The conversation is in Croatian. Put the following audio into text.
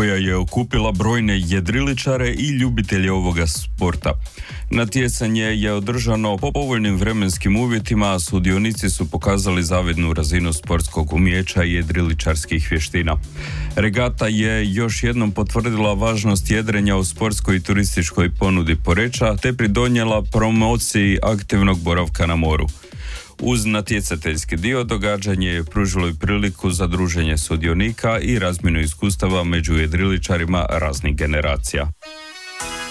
koja je okupila brojne jedriličare i ljubitelje ovoga sporta. Natjecanje je održano po povoljnim vremenskim uvjetima, a sudionici su pokazali zavidnu razinu sportskog umijeća i jedriličarskih vještina. Regata je još jednom potvrdila važnost jedrenja u sportskoj i turističkoj ponudi Poreča, te pridonijela promociji aktivnog boravka na moru. Uz natjecateljski dio događanje je pružilo i priliku za druženje sudionika i razmjenu iskustava među jedriličarima raznih generacija.